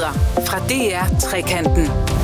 Nyheder fra DR Trekanten.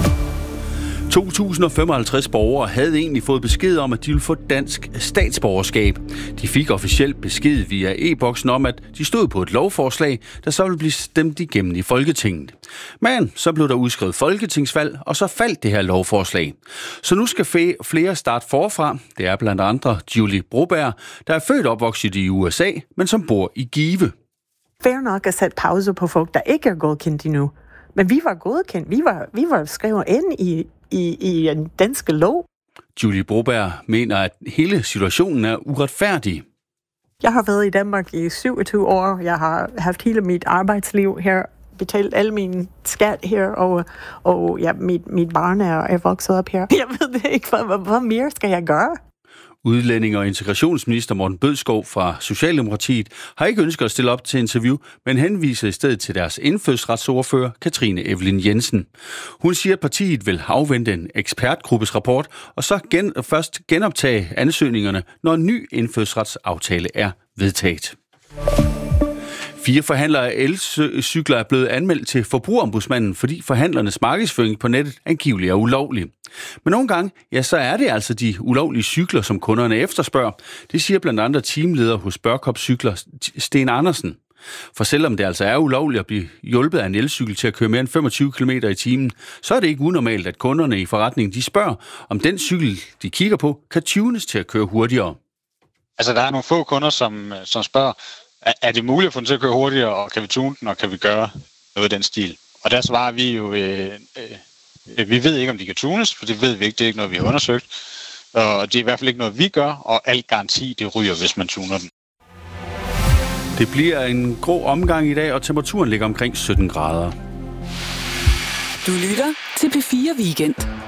2055 borgere havde egentlig fået besked om, at de ville få dansk statsborgerskab. De fik officielt besked via e-boksen om, at de stod på et lovforslag, der så ville blive stemt igennem i Folketinget. Men så blev der udskrevet folketingsvalg, og så faldt det her lovforslag. Så nu skal flere starte forfra. Det er blandt andre Julie Broberg, der er født og opvokset i USA, men som bor i Give. Fair nok at sætte pause på folk, der ikke er godkendt endnu. Men vi var godkendt. Vi var skrevet ind i en dansk lov. Julie Broberg mener, at hele situationen er uretfærdig. Jeg har været i Danmark i 27 år. Jeg har haft hele mit arbejdsliv her, betalt al min skat her, og ja, mit barn er vokset op her. Jeg ved ikke, hvad mere skal jeg gøre? Udlænding- og integrationsminister Morten Bødskov fra Socialdemokratiet har ikke ønsket at stille op til interview, men henviser i stedet til deres indfødsretsordfører, Katrine Evelyn Jensen. Hun siger, at partiet vil afvente en ekspertgruppes rapport, og så først genoptage ansøgningerne, når en ny indfødsretsaftale er vedtaget. 4 forhandlere af elcykler er blevet anmeldt til Forbrugerombudsmanden, fordi forhandlernes markedsføring på nettet angiveligt er ulovlig. Men nogle gange, ja, så er det altså de ulovlige cykler, som kunderne efterspørger. Det siger blandt andre teamleder hos Børkop Cykler, Sten Andersen. For selvom det altså er ulovligt at blive hjulpet af en elcykel til at køre mere end 25 km i timen, så er det ikke unormalt, at kunderne i forretningen de spørger, om den cykel, de kigger på, kan tunes til at køre hurtigere. Altså, der er nogle få kunder, som spørger, er det muligt at få den til at køre hurtigere, og kan vi tune den, og kan vi gøre noget i den stil? Og der svarer vi jo, vi ved ikke, om de kan tunes, for det ved vi ikke, det er ikke noget, vi har undersøgt. Og det er i hvert fald ikke noget, vi gør, og al garanti, det ryger, hvis man tuner den. Det bliver en grå omgang i dag, og temperaturen ligger omkring 17 grader. Du lytter til P4 Weekend.